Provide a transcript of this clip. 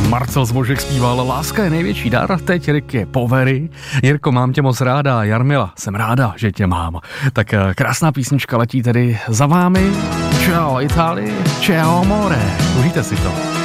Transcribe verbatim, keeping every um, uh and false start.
Marcel Zbožek zpíval Láska je největší dar, teď Rick je Povery. Jirko, mám tě moc ráda, Jarmila, jsem ráda, že tě mám. Tak krásná písnička letí tedy za vámi. Ciao Itálii, ciao amore. Užijte si to.